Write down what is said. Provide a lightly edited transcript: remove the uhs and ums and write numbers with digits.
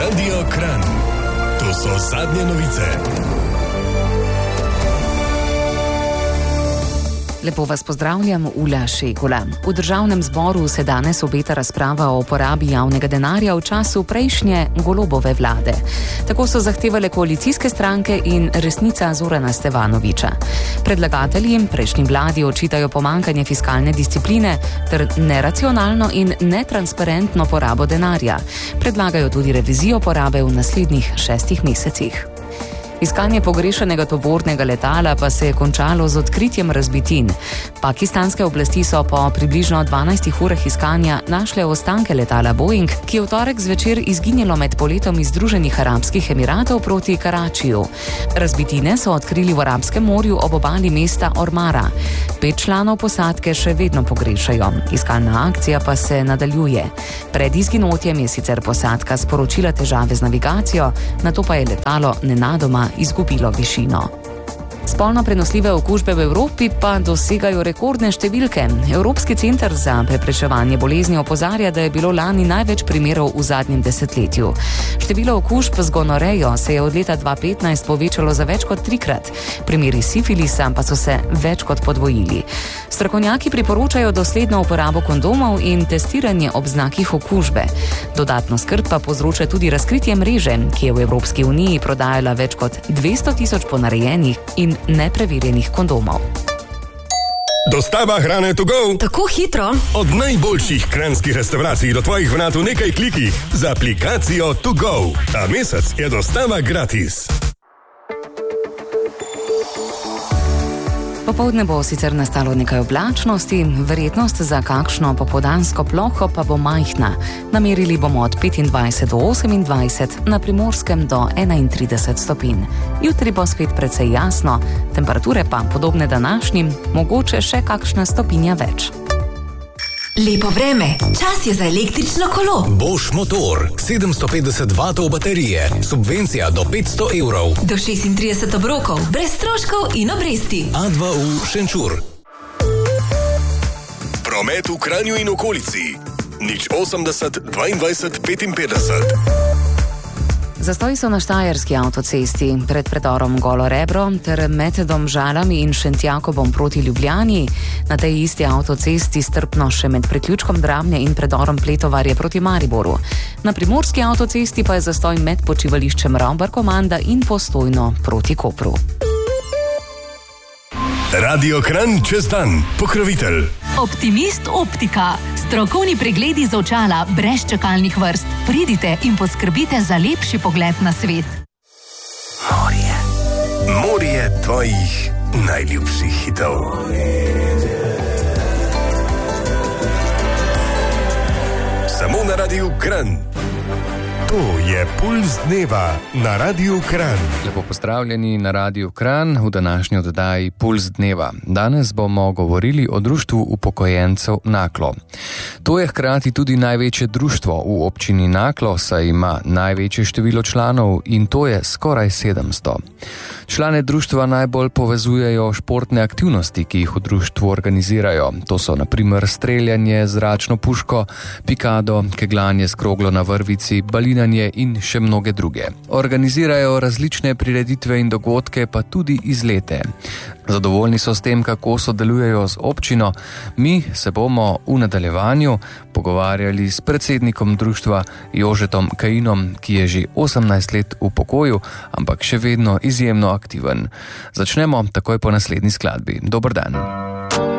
Radio Kranj. To so zadnje novice. Lepo vas pozdravljam, Ula Šekula. V Državnem zboru se danes obeta razprava o uporabi javnega denarja v času prejšnje Golobove vlade. Tako so zahtevale koalicijske stranke in Resnica Zorana Stevanovića. Predlagatelji prejšnji vladi očitajo pomanjkanje fiskalne discipline ter neracionalno in netransparentno porabo denarja. Predlagajo tudi revizijo porabe v naslednjih 6 mesecih. Iskanje pogrešanega tovornega letala pa se je končalo z odkritjem razbitin. Pakistanske oblasti so po približno 12 urah iskanja našle ostanke letala Boeing, ki je v torek zvečer izginilo med poletom iz Združenih arabskih emiratov proti Karačiju. Razbitine so odkrili v Arabskem morju ob obali mesta Ormara. 5 članov posadke še vedno pogrešajo. Iskalna akcija pa se nadaljuje. Pred izginotjem je sicer posadka sporočila težave z navigacijo, nato pa je letalo nenadoma izgubilo višino. Spolno prenosljive okužbe v Evropi pa dosegajo rekordne številke. Evropski center za preprečevanje bolezni opozarja, da je bilo lani največ primerov v zadnjem desetletju. Število okužb z gonorejo se je od leta 2015 povečalo za več kot 3-krat. Primeri sifilisa pa so se več kot podvojili. Strokovnjaki priporočajo dosledno uporabo kondomov in testiranje ob znakih okužbe. Dodatno skrb pa povzroča tudi razkritje mreže, ki je v Evropski uniji prodajala več kot 200.000 ponarejenih in nepreverjenih kondomov. Dostava hrane to go. Tako hitro. Od najboljših kranjskih restavracij do tvojih vrat v nekaj klikih z aplikacijo To Go. Ta mesec je dostava gratis. Popoldne bo sicer nastalo nekaj oblačnosti, verjetnost za kakšno popoldansko ploho pa bo majhna. Namerili bomo od 25 do 28, na Primorskem do 31 stopinj. Jutri bo spet precej jasno, temperature pa podobne današnjim, mogoče še kakšna stopinja več. Lepo vreme, čas je za električno kolo. Bosch motor, 750 vatov baterije, subvencija do 500 evrov. Do 36 obrokov, brez stroškov in obresti. A2U Šenčur. Promet v Kranju in okolici. 080 22 55. Zastoji so na Štajerski avtocesti pred predorom Golo Rebro ter med Domžalami in Šentjakobom proti Ljubljani. Na tej isti avtocesti strpno še med priključkom Dramlje in predorom Pletovarje proti Mariboru. Na Primorski avtocesti pa je zastoj med počivališčem Ravbar-Komanda in Postojno proti Kopru. Radio Kranj čez dan, pokrovitelj. Optimist Optika. Strokovni pregledi z očala brez čakalnih vrst. Pridite in poskrbite za lepši pogled na svet. Morje. Morje tvojih najljubših hitov. Samo na Radiu Kranj. To je Puls dneva na Radiu Kranj. Lepo pozdravljeni na Radiu Kranj v današnji oddaji Puls dneva. Danes bomo govorili o društvu upokojencev Naklo. To je hkrati tudi največje društvo v občini Naklo, saj ima največje število članov in to je skoraj 700. Člane društva najbolj povezujejo športne aktivnosti, ki jih v društvu organizirajo. To so na primer streljanje z zračno puško, pikado, kegljanje s kroglo na vrvici, balinanje in še mnoge druge. Organizirajo različne prireditve in dogodke, pa tudi izlete. Zadovoljni so s tem, kako sodelujejo z občino. Mi se bomo v nadaljevanju pogovarjali s predsednikom društva Jožetom Kajinom, ki je že 18 let v pokoju, ampak še vedno izjemno aktiven. Začnemo takoj po naslednji skladbi. Dober dan.